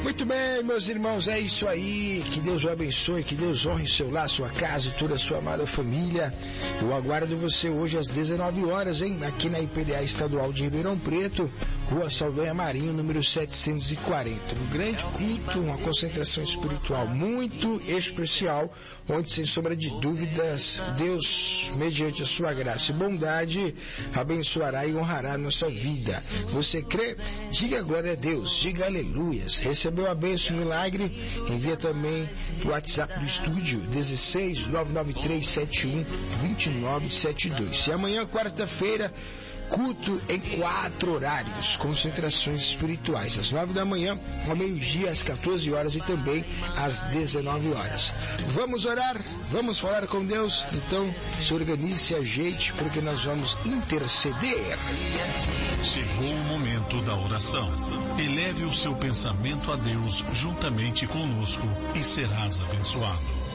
Muito bem, meus irmãos, é isso aí. Que Deus o abençoe, que Deus honre seu lar, sua casa e toda a sua amada família. Eu aguardo você hoje às 19 horas, hein? Aqui na IPDA Estadual de Ribeirão Preto, Rua Saldanha Marinho, número 740. Um grande culto, uma concentração espiritual muito especial, onde, sem sombra de dúvidas, Deus, mediante a sua graça e bondade, abençoará e honrará a nossa vida. Você crê? Diga glória a Deus, diga aleluias. Recebeu a bênção, o milagre? Envia também o WhatsApp do estúdio 16 993 71 2972. E amanhã, quarta-feira, culto em 4 horários, concentrações espirituais, às 9 da manhã, ao meio-dia, às 14 horas e também às 19 horas. Vamos orar? Vamos falar com Deus? Então, se organize, se ajeite, porque nós vamos interceder. Chegou o momento da oração. Eleve o seu pensamento a Deus juntamente conosco e serás abençoado.